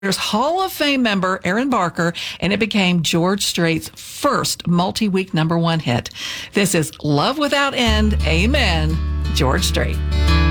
Hall of Fame member Aaron Barker, and it became George Strait's first multi-week #1 hit. This is Love Without End. Amen, George Strait.